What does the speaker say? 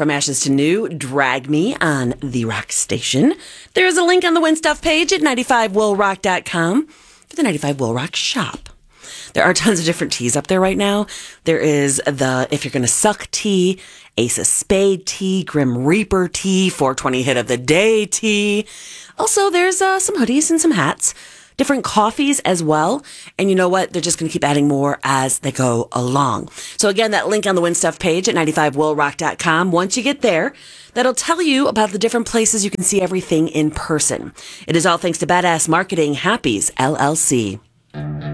From Ashes to New, Drag Me on The Rock Station. There's a link on the Win Stuff page at 95willrock.com for the 95 Will Rock shop. There are tons of different teas up there right now. There is the If You're Gonna Suck tea, Ace of Spade tea, Grim Reaper tea, 420 Hit of the Day tea. Also, there's some hoodies and some hats, different coffees as well. And you know what? They're just going to keep adding more as they go along. So again, that link on the Win Stuff page at 95willrock.com. Once you get there, that'll tell you about the different places you can see everything in person. It is all thanks to Badass Marketing Happies, LLC.